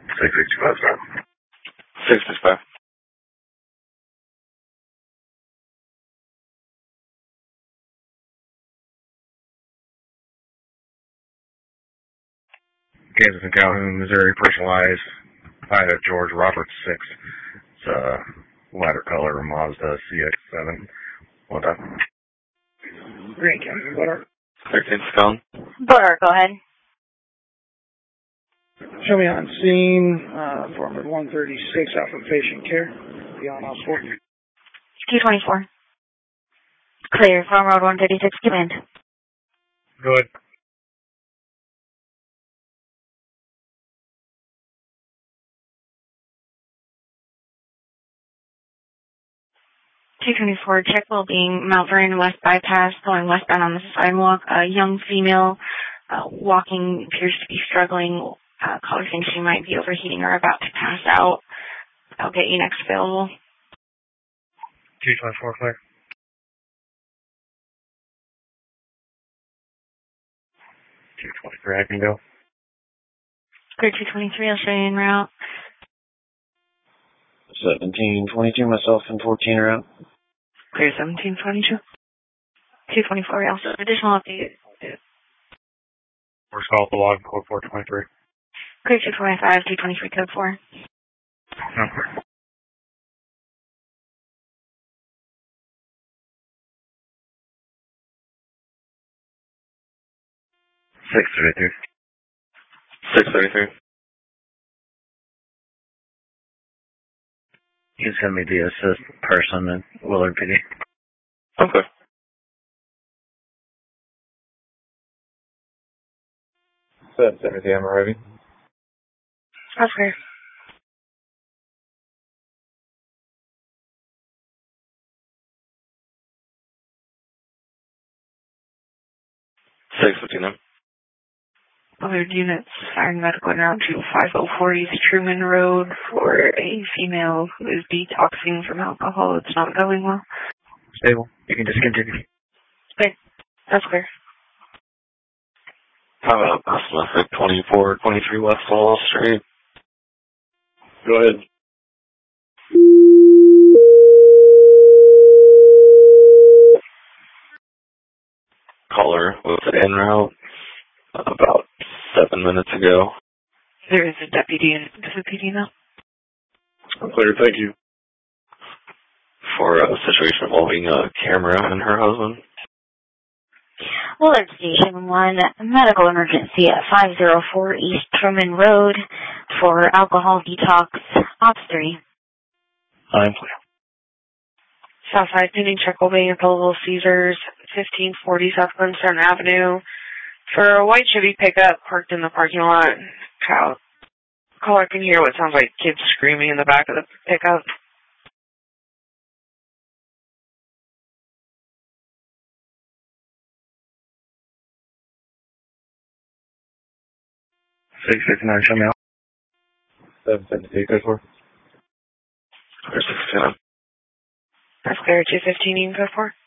665 stop. 665. Kansas and Calhoun, Missouri, personalized. Ida George Roberts 6. It's a lighter color Mazda CX-7. One time. Green County, Butter. 13 Scone. Butter, go ahead. Show me on scene, former 136 Alpha Patient Care, beyond house 4. Q24. Clear, Farm Road 136, command. Good. Q24, check well-being, Mount Vernon West bypass, going westbound on the sidewalk. A young female walking appears to be struggling. Caller thinks she might be overheating or about to pass out. I'll get you next available. 224 clear. 223, I can go. Clear 223, I'll show you en route. 1722, myself and 14 are out. Clear 1722. 224, also additional update. First call at the log, code 423. Clear 225, 223, code 4. Okay. 633. 633. He's going to be the assist person in Willard PD. Okay. That's everything I'm arriving. Oscar. Other units firing medical round to 5040 East Truman Road for a female who is detoxing from alcohol. It's not going well. Stable. You can just continue. Good. That's clear. How about Pacific 2423 West Wall Street? Go ahead. Caller was en route about 7 minutes ago. There is a deputy in the PD now. I'm clear, thank you. For a situation involving a camera and her husband. Willard Station 1, medical emergency at 504 East Truman Road for alcohol detox, Ops 3. I'm clear. Southside pending check will be available Caesars, 1540 South Glenstone Avenue for a white Chevy pickup parked in the parking lot. Caller can hear what sounds like kids screaming in the back of the pickup. Show me out. 772, code 4. Clear 659. That's clear, 215 code 4.